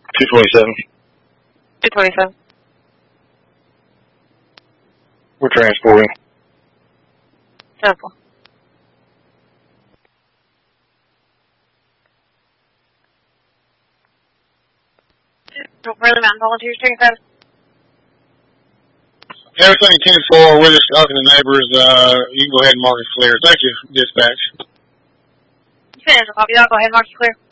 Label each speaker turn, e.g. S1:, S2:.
S1: 227.
S2: 227.
S1: We're transporting.
S2: Simple. No further mountain volunteers, 35.
S1: Everything 10-4, we're just talking to neighbors. You can go ahead and mark it clear. Thank you, dispatch.
S2: Finish. I'll copy that. Go ahead and mark it clear.